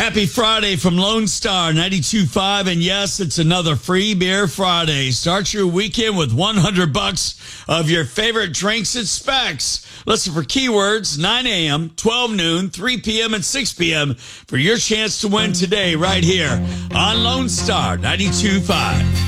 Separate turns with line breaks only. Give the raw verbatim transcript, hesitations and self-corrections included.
Happy Friday from Lone Star ninety-two point five. And yes, it's another free beer Friday. Start your weekend with one hundred bucks of your favorite drinks at Specs. Listen for keywords nine a.m., twelve noon, three p.m., and six p.m. for your chance to win today right here on Lone Star ninety-two point five.